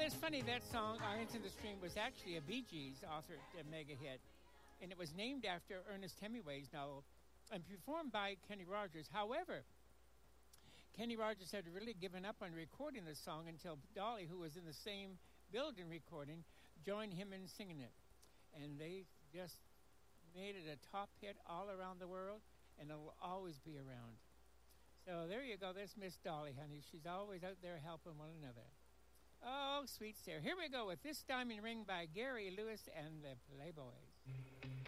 it's funny, that song, Irons in the Stream, was actually a Bee Gees authored mega hit, and it was named after Ernest Hemingway's novel and performed by Kenny Rogers. However, Kenny Rogers had really given up on recording the song until Dolly, who was in the same building recording, joined him in singing it. And they just made it a top hit all around the world, and it'll always be around. So there you go. That's Miss Dolly, honey. She's always out there helping one another. Oh, sweet Sarah. Here we go with This Diamond Ring by Gary Lewis and the Playboys.